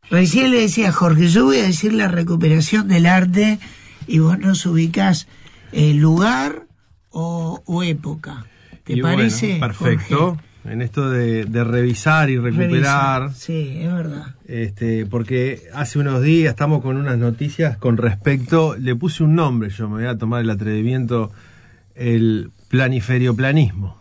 Recién le decía a Jorge, yo voy a decir la recuperación del arte y vos nos ubicás lugar o época. ¿Te parece? Bueno, perfecto. Jorge? En esto de revisar y recuperar. Sí, es verdad. Porque hace unos días estamos con unas noticias con respecto, le puse un nombre, yo me voy a tomar el atrevimiento, el planiferioplanismo.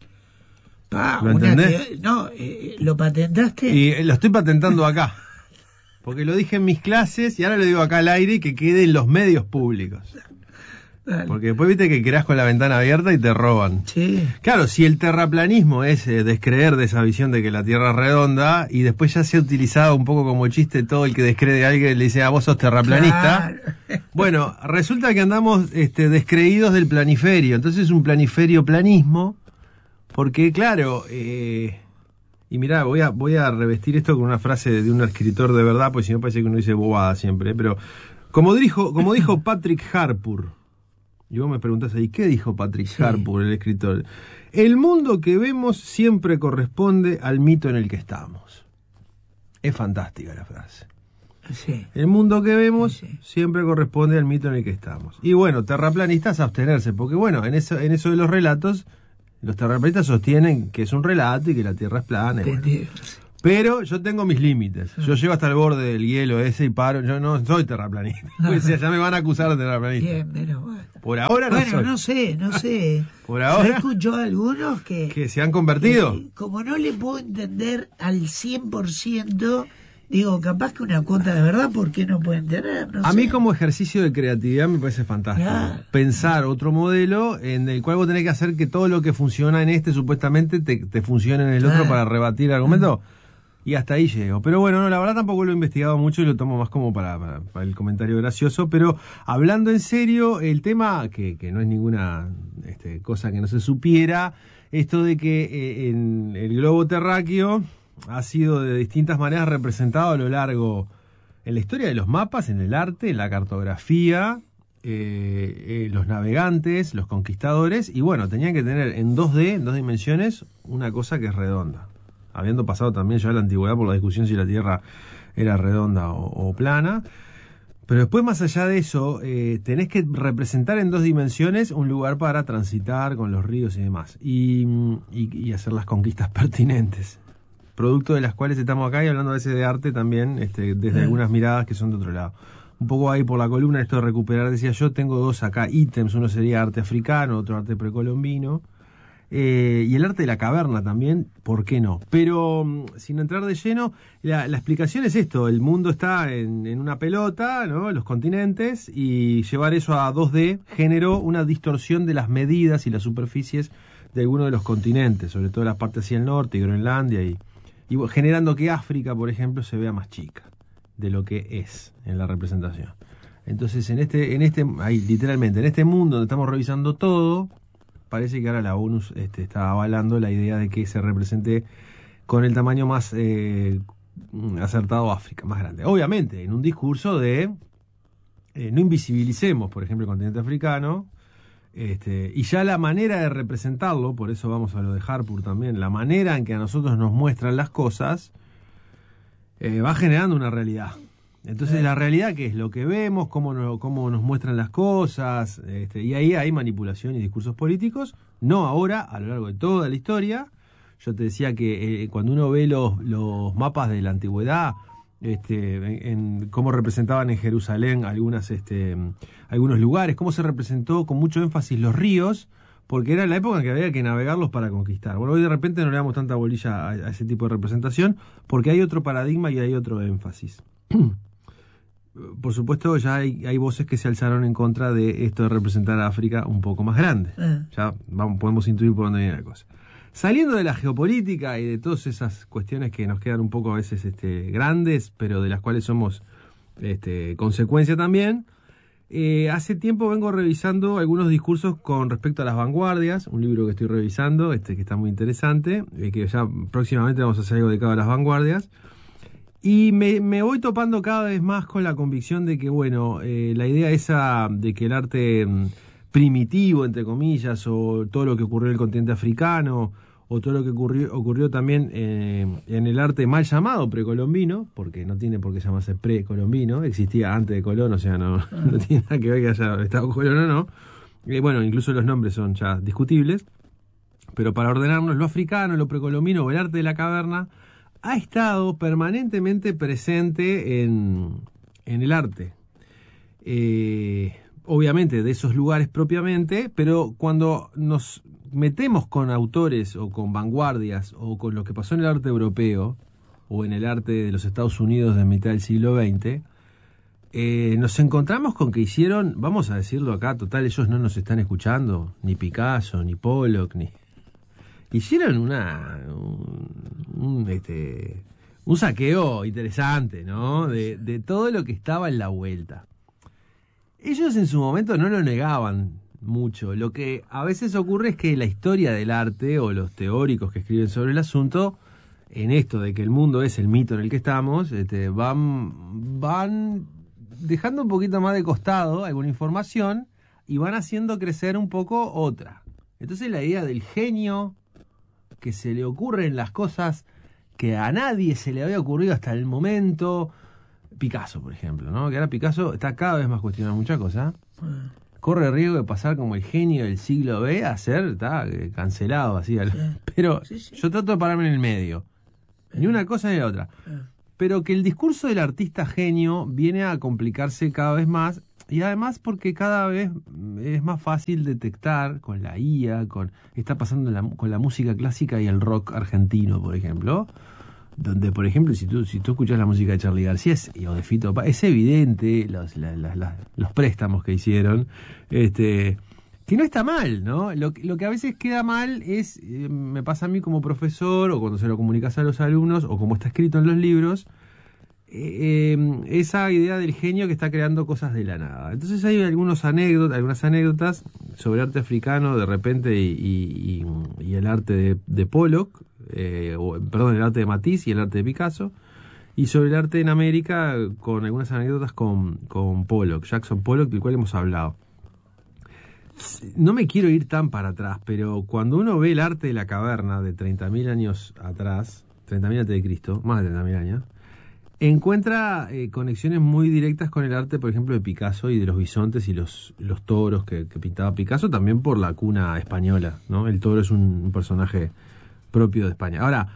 ¿Lo entendés? ¿Lo patentaste? Y lo estoy patentando acá. Porque lo dije en mis clases y ahora lo digo acá al aire y que quede en los medios públicos. Dale. Porque después viste que creás con la ventana abierta y te roban. Sí. Claro, si el terraplanismo es descreer de esa visión de que la Tierra es redonda, y después ya se ha utilizado un poco como chiste todo el que descree de alguien le dice, vos sos terraplanista. Claro. Bueno, resulta que andamos descreídos del planiferio. Entonces es un planiferioplanismo, porque claro, y mirá, voy a revestir esto con una frase de un escritor de verdad, pues si no parece que uno dice bobada siempre, pero como dijo Patrick Harpur. Y vos me preguntás ahí, ¿qué dijo Patrick Harpur, el escritor? El mundo que vemos siempre corresponde al mito en el que estamos. Es fantástica la frase. Sí. El mundo que vemos siempre corresponde al mito en el que estamos. Y bueno, terraplanistas abstenerse, porque bueno, en eso de los relatos, los terraplanistas sostienen que es un relato y que la Tierra es plana. Y bueno. Pero yo tengo mis límites. Yo llego hasta el borde del hielo ese y paro. Yo no soy terraplanista. Pues ya me van a acusar de terraplanista. Bien, pero bueno. Por ahora no soy. No sé. Por ahora. Yo escucho a algunos que se han convertido. Como no le puedo entender al 100%, digo, capaz que una cuota de verdad, ¿por qué no pueden tener? No a sé. mí como ejercicio de creatividad me parece fantástico. Claro. Pensar otro modelo en el cual vos tenés que hacer que todo lo que funciona en este supuestamente te funcione en el otro para rebatir el argumento. Y hasta ahí llego. Pero bueno, no, la verdad tampoco lo he investigado mucho y lo tomo más como para el comentario gracioso. Pero hablando en serio, el tema, que no es ninguna cosa que no se supiera, esto de que en el globo terráqueo ha sido de distintas maneras representado a lo largo, en la historia de los mapas, en el arte, en la cartografía, los navegantes, los conquistadores, y bueno, tenían que tener en 2D, en 2 dimensiones, una cosa que es redonda. Habiendo pasado también ya la antigüedad por la discusión si la Tierra era redonda o plana. Pero después, más allá de eso, tenés que representar en 2 dimensiones un lugar para transitar con los ríos y demás. Y hacer las conquistas pertinentes. Producto de las cuales estamos acá y hablando a veces de arte también, desde algunas miradas que son de otro lado. Un poco ahí por la columna, esto de recuperar, decía yo, tengo 2 acá ítems. Uno sería arte africano, otro arte precolombino. Y el arte de la caverna también, ¿por qué no? Pero sin entrar de lleno, la explicación es esto: el mundo está en una pelota, ¿no? Los continentes, y llevar eso a 2D generó una distorsión de las medidas y las superficies de algunos de los continentes, sobre todo la parte hacia el norte y Groenlandia, y generando que África, por ejemplo, se vea más chica de lo que es en la representación. Entonces, ahí literalmente, en este mundo donde estamos revisando todo, parece que ahora la ONU está avalando la idea de que se represente con el tamaño más acertado África, más grande. Obviamente, en un discurso de no invisibilicemos, por ejemplo, el continente africano, y ya la manera de representarlo, por eso vamos a lo de Harpur también, la manera en que a nosotros nos muestran las cosas, va generando una realidad. Entonces, la realidad, ¿qué es? Lo que vemos, cómo nos muestran las cosas, y ahí hay manipulación y discursos políticos, no ahora, a lo largo de toda la historia. Yo te decía que cuando uno ve los mapas de la antigüedad, en cómo representaban en Jerusalén algunos lugares, cómo se representó con mucho énfasis los ríos, porque era la época en que había que navegarlos para conquistar. Bueno, hoy de repente no le damos tanta bolilla a ese tipo de representación, porque hay otro paradigma y hay otro énfasis. Por supuesto, ya hay voces que se alzaron en contra de esto de representar a África un poco más grande. Ya podemos intuir por dónde viene la cosa. Saliendo de la geopolítica y de todas esas cuestiones que nos quedan un poco a veces grandes, pero de las cuales somos consecuencia también, hace tiempo vengo revisando algunos discursos con respecto a las vanguardias, un libro que estoy revisando, que está muy interesante, que ya próximamente vamos a hacer algo dedicado a las vanguardias. Y me voy topando cada vez más con la convicción de que, bueno, la idea esa de que el arte primitivo, entre comillas, o todo lo que ocurrió en el continente africano, o todo lo que ocurrió también en el arte mal llamado precolombino, porque no tiene por qué llamarse precolombino, existía antes de Colón, o sea, no tiene nada que ver que haya estado Colón o no. Bueno, incluso los nombres son ya discutibles, pero para ordenarnos, lo africano, lo precolombino o el arte de la caverna ha estado permanentemente presente en el arte. Obviamente de esos lugares propiamente, pero cuando nos metemos con autores o con vanguardias o con lo que pasó en el arte europeo o en el arte de los Estados Unidos de mitad del siglo XX, nos encontramos con que hicieron, vamos a decirlo acá, total, ellos no nos están escuchando, ni Picasso, ni Pollock, hicieron un saqueo interesante, ¿no? De todo lo que estaba en la vuelta. Ellos en su momento no lo negaban mucho. Lo que a veces ocurre es que la historia del arte o los teóricos que escriben sobre el asunto, en esto de que el mundo es el mito en el que estamos, van dejando un poquito más de costado alguna información y van haciendo crecer un poco otra. Entonces la idea del genio que se le ocurren las cosas que a nadie se le había ocurrido hasta el momento... Picasso, por ejemplo, ¿no? Que ahora Picasso está cada vez más cuestionando muchas cosas. Corre el riesgo de pasar como el genio del siglo B a ser, está cancelado así. Pero yo trato de pararme en el medio. Ni una cosa ni la otra. Pero que el discurso del artista genio viene a complicarse cada vez más, y además porque cada vez es más fácil detectar con la IA, está pasando con la música clásica y el rock argentino, por ejemplo, donde, por ejemplo, si tú escuchas la música de Charly García o de Fito Páez, es evidente los préstamos que hicieron, que no está mal, ¿no? Lo que a veces queda mal es, me pasa a mí como profesor, o cuando se lo comunicas a los alumnos, o como está escrito en los libros, esa idea del genio que está creando cosas de la nada. Entonces hay algunas anécdotas sobre arte africano de repente y el arte de Pollock, el arte de Matisse y el arte de Picasso, y sobre el arte en América con algunas anécdotas con Pollock, Jackson Pollock, del cual hemos hablado. No me quiero ir tan para atrás, pero cuando uno ve el arte de la caverna de 30.000 años atrás, 30.000 antes de Cristo, más de 30.000 años, encuentra conexiones muy directas con el arte, por ejemplo, de Picasso y de los bisontes y los toros que pintaba Picasso, también por la cuna española, ¿no? El toro es un personaje propio de España. Ahora,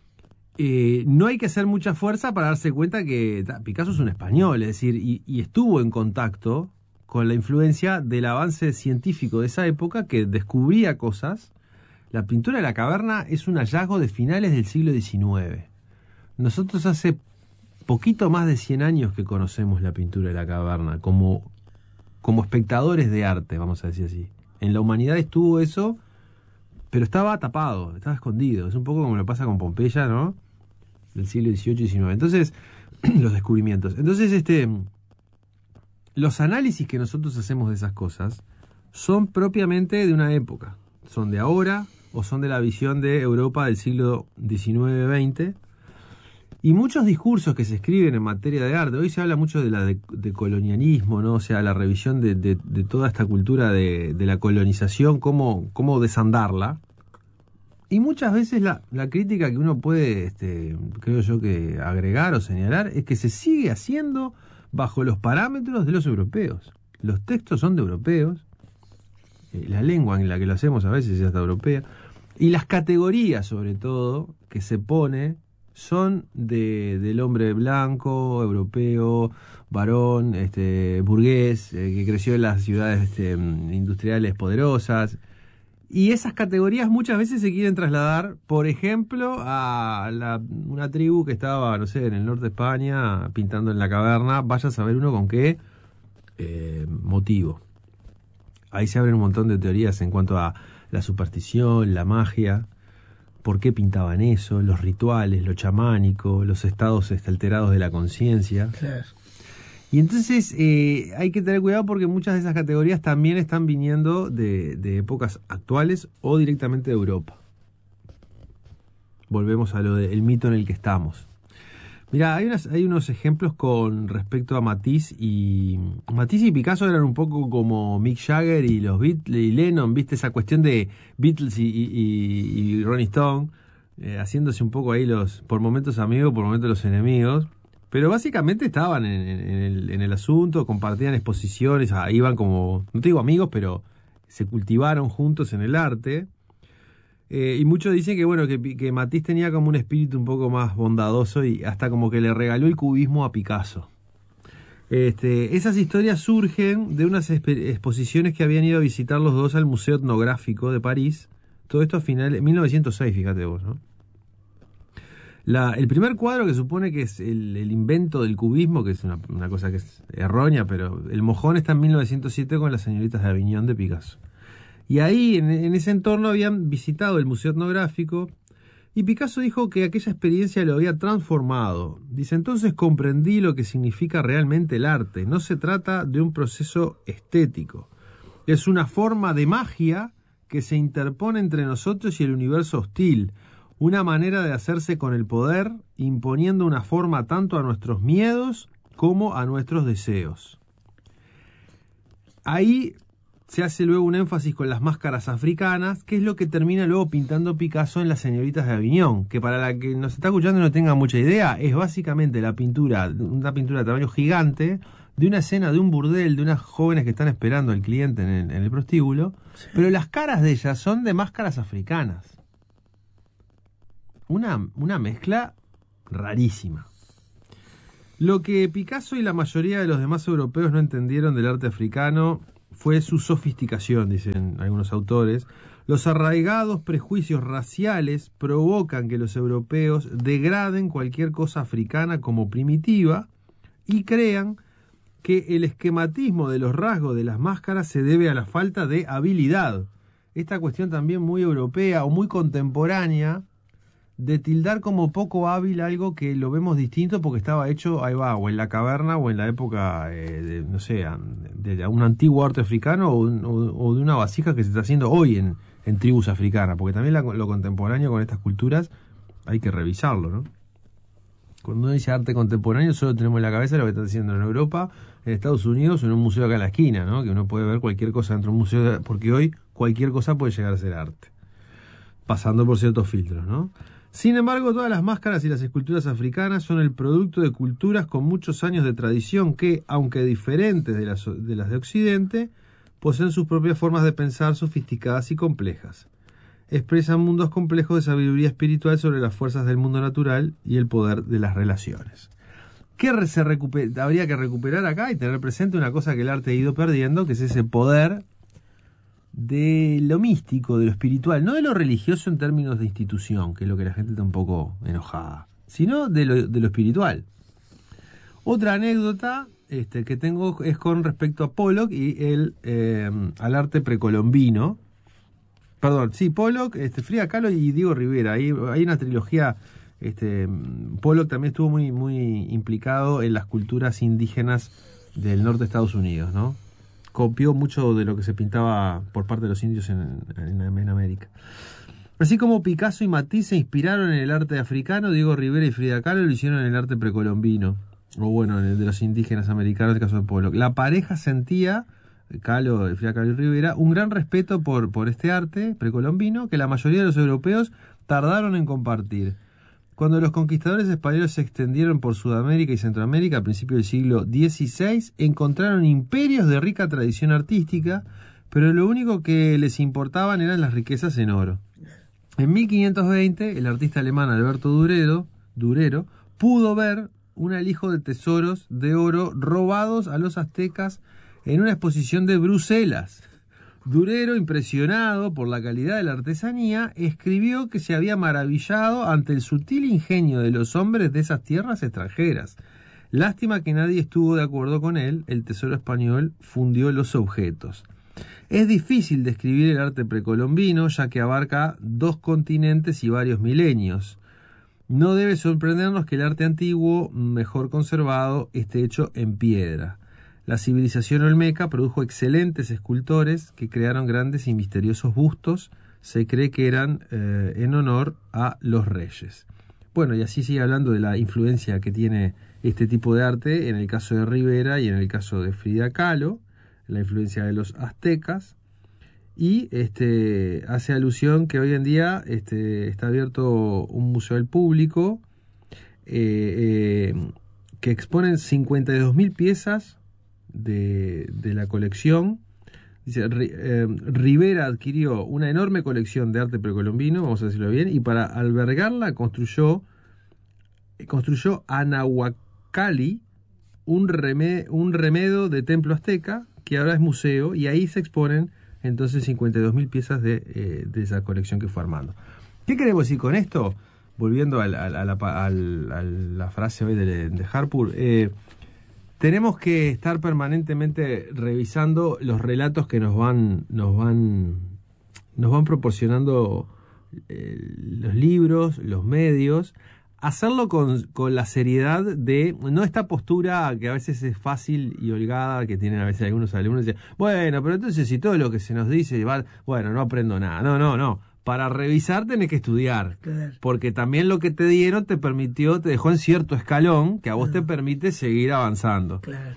no hay que hacer mucha fuerza para darse cuenta que Picasso es un español, es decir, y estuvo en contacto con la influencia del avance científico de esa época que descubría cosas. La pintura de la caverna es un hallazgo de finales del siglo XIX. Nosotros hace poquito más de 100 años que conocemos la pintura de la caverna como espectadores de arte, vamos a decir así. En la humanidad estuvo eso, pero estaba tapado, estaba escondido. Es un poco como lo pasa con Pompeya, ¿no? Del siglo XVIII y XIX. Entonces, los descubrimientos. Entonces, los análisis que nosotros hacemos de esas cosas son propiamente de una época. Son de ahora o son de la visión de Europa del siglo XIX-XX. Y muchos discursos que se escriben en materia de arte, hoy se habla mucho de colonialismo, ¿no? O sea, la revisión de toda esta cultura de la colonización, cómo desandarla. Y muchas veces la crítica que uno puede, creo yo, que agregar o señalar es que se sigue haciendo bajo los parámetros de los europeos. Los textos son de europeos, la lengua en la que lo hacemos a veces es hasta europea, y las categorías, sobre todo, que se pone son del hombre blanco, europeo, varón, burgués, que creció en las ciudades industriales poderosas. Y esas categorías muchas veces se quieren trasladar, por ejemplo, a una tribu que estaba, no sé, en el norte de España, pintando en la caverna. Vaya a saber uno con qué motivo. Ahí se abren un montón de teorías en cuanto a la superstición, la magia, por qué pintaban eso, los rituales, lo chamánico, los estados alterados de la conciencia. Claro. Y entonces hay que tener cuidado porque muchas de esas categorías también están viniendo de épocas actuales o directamente de Europa. Volvemos a lo del mito en el que estamos. Mirá, hay unos ejemplos con respecto a Matisse y Picasso eran un poco como Mick Jagger y los Beatles y Lennon, ¿viste? Esa cuestión de Beatles y Rolling Stone, haciéndose un poco ahí por momentos amigos, por momentos los enemigos. Pero básicamente estaban en el asunto, compartían exposiciones, iban como, no te digo amigos, pero se cultivaron juntos en el arte. Y muchos dicen que bueno que Matisse tenía como un espíritu un poco más bondadoso y hasta como que le regaló el cubismo a Picasso. Esas historias surgen de unas exposiciones que habían ido a visitar los dos al Museo Etnográfico de París. Todo esto a finales de 1906, fíjate vos, ¿no? El primer cuadro, que supone que es el invento del cubismo, que es una cosa que es errónea, pero el mojón está en 1907 con Las señoritas de Aviñón de Picasso. Y ahí, en ese entorno, habían visitado el Museo Etnográfico y Picasso dijo que aquella experiencia lo había transformado. Dice, entonces comprendí lo que significa realmente el arte. No se trata de un proceso estético. Es una forma de magia que se interpone entre nosotros y el universo hostil. Una manera de hacerse con el poder, imponiendo una forma tanto a nuestros miedos como a nuestros deseos. Ahí se hace luego un énfasis con las máscaras africanas, que es lo que termina luego pintando Picasso en Las señoritas de Aviñón, que para la que nos está escuchando y no tenga mucha idea, es básicamente una pintura de tamaño gigante, de una escena de un burdel, de unas jóvenes que están esperando al cliente en el prostíbulo, sí. Pero las caras de ellas son de máscaras africanas. Una mezcla rarísima. Lo que Picasso y la mayoría de los demás europeos no entendieron del arte africano fue su sofisticación, dicen algunos autores. Los arraigados prejuicios raciales provocan que los europeos degraden cualquier cosa africana como primitiva y crean que el esquematismo de los rasgos de las máscaras se debe a la falta de habilidad. Esta cuestión también muy europea o muy contemporánea de tildar como poco hábil algo que lo vemos distinto porque estaba hecho, ahí va, o en la caverna o en la época, de un antiguo arte africano o de una vasija que se está haciendo hoy en tribus africanas, porque también lo contemporáneo con estas culturas hay que revisarlo, ¿no? Cuando uno dice arte contemporáneo solo tenemos en la cabeza lo que está haciendo en Europa, en Estados Unidos o en un museo acá en la esquina, ¿no? Que uno puede ver cualquier cosa dentro de un museo, porque hoy cualquier cosa puede llegar a ser arte, pasando por ciertos filtros, ¿no? Sin embargo, todas las máscaras y las esculturas africanas son el producto de culturas con muchos años de tradición que, aunque diferentes de las de Occidente, poseen sus propias formas de pensar sofisticadas y complejas. Expresan mundos complejos de sabiduría espiritual sobre las fuerzas del mundo natural y el poder de las relaciones. ¿Qué habría que recuperar acá y tener presente una cosa que el arte ha ido perdiendo, que es ese poder de lo místico, de lo espiritual, no de lo religioso en términos de institución, que es lo que la gente está un poco enojada, sino de lo espiritual. Otra anécdota que tengo es con respecto a Pollock y al arte precolombino. Perdón, sí, Pollock, Frida Kahlo y Diego Rivera. Hay una trilogía. Pollock también estuvo muy, muy implicado en las culturas indígenas del norte de Estados Unidos, ¿no? Copió mucho de lo que se pintaba por parte de los indios en América. Así como Picasso y Matisse se inspiraron en el arte africano, Diego Rivera y Frida Kahlo lo hicieron en el arte precolombino, o bueno, en el de los indígenas americanos, en el caso de Pollock. La pareja sentía, Frida Kahlo y Rivera, un gran respeto por este arte precolombino que la mayoría de los europeos tardaron en compartir. Cuando los conquistadores españoles se extendieron por Sudamérica y Centroamérica a principios del siglo XVI, encontraron imperios de rica tradición artística, pero lo único que les importaban eran las riquezas en oro. En 1520, el artista alemán Alberto Durero pudo ver un alijo de tesoros de oro robados a los aztecas en una exposición de Bruselas. Durero, impresionado por la calidad de la artesanía, escribió que se había maravillado ante el sutil ingenio de los hombres de esas tierras extranjeras. Lástima que nadie estuvo de acuerdo con él, el tesoro español fundió los objetos. Es difícil describir el arte precolombino, ya que abarca 2 continentes y varios milenios. No debe sorprendernos que el arte antiguo, mejor conservado, esté hecho en piedra. La civilización olmeca produjo excelentes escultores que crearon grandes y misteriosos bustos. Se cree que eran en honor a los reyes. Bueno, y así sigue hablando de la influencia que tiene este tipo de arte en el caso de Rivera y en el caso de Frida Kahlo, la influencia de los aztecas, y hace alusión que hoy en día está abierto un museo al público que exponen 52.000 piezas de la colección. Dice, Rivera adquirió una enorme colección de arte precolombino, vamos a decirlo bien, y para albergarla construyó Anahuacalli, un remedo de templo azteca, que ahora es museo, y ahí se exponen entonces 52.000 piezas de esa colección que fue armando. ¿Qué queremos decir con esto? Volviendo a la frase hoy de Harpur, tenemos que estar permanentemente revisando los relatos que nos van proporcionando los libros, los medios, hacerlo con la seriedad de no esta postura que a veces es fácil y holgada que tienen a veces algunos alumnos, dicen, bueno, pero entonces si todo lo que se nos dice, bueno, no aprendo nada. No. Para revisar tenés que estudiar, claro. Porque también lo que te dieron te dejó en cierto escalón que a vos te permite seguir avanzando. Claro.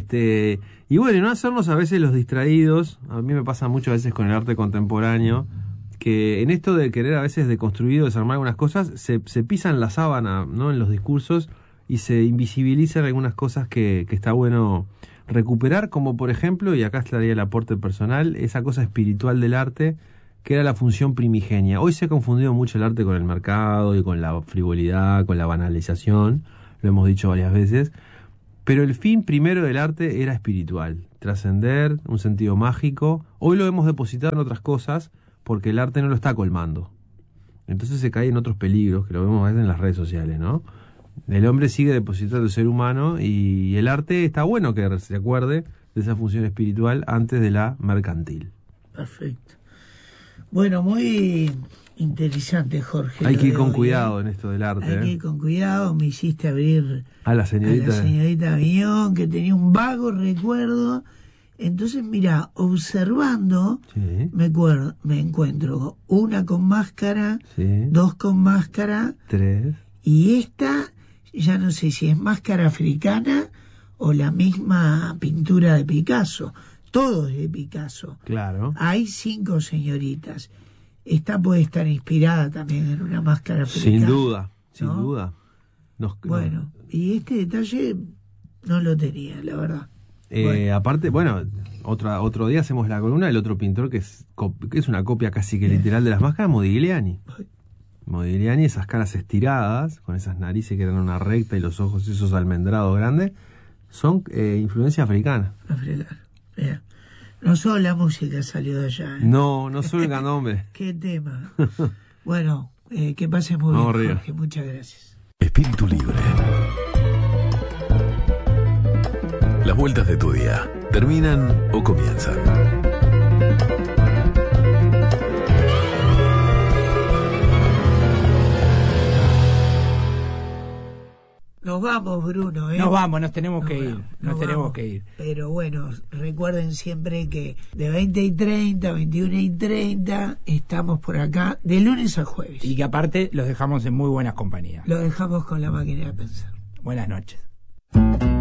Y bueno, no hacernos a veces los distraídos. A mí me pasa mucho a veces con el arte contemporáneo, que en esto de querer a veces deconstruir o desarmar algunas cosas, se pisan la sábana, ¿no?, en los discursos, y se invisibilizan algunas cosas que está bueno recuperar, como por ejemplo, y acá estaría el aporte personal, esa cosa espiritual del arte, que era la función primigenia. Hoy se ha confundido mucho el arte con el mercado y con la frivolidad, con la banalización, lo hemos dicho varias veces, pero el fin primero del arte era espiritual, trascender, un sentido mágico. Hoy lo hemos depositado en otras cosas porque el arte no lo está colmando. Entonces se cae en otros peligros, que lo vemos a veces en las redes sociales, ¿no? El hombre sigue depositando el ser humano y el arte está bueno que se acuerde de esa función espiritual antes de la mercantil. Perfecto. Bueno, muy interesante, Jorge. Hay que ir con cuidado en esto del arte. Hay que ir con cuidado. Me hiciste abrir a la señorita Aviñón, que tenía un vago recuerdo. Entonces, mira, observando, sí, me encuentro una con máscara, sí, dos con máscara, tres, y esta, ya no sé si es máscara africana o la misma pintura de Picasso. Todo es de Picasso. Claro. Hay 5 señoritas. Esta puede estar inspirada también en una máscara africana. Sin duda. Bueno, y este detalle no lo tenía, la verdad. Bueno. Aparte, bueno, otro día hacemos la columna del otro pintor que es una copia casi que literal de las máscaras, Modigliani. Modigliani, esas caras estiradas, con esas narices que eran una recta y los ojos esos almendrados grandes, son influencia africana. Africana. No solo la música salió de allá. No solo el candombe. Qué tema. Bueno, que pases muy bien, Jorge. Muchas gracias. Espíritu Libre. Las vueltas de tu día, ¿terminan o comienzan? Nos vamos, Bruno, ¿eh? Nos tenemos que ir. Pero bueno, recuerden siempre que de 20:30, 21:30 estamos por acá de lunes a jueves. Y que aparte los dejamos en muy buenas compañías. Los dejamos con la máquina de pensar. Buenas noches.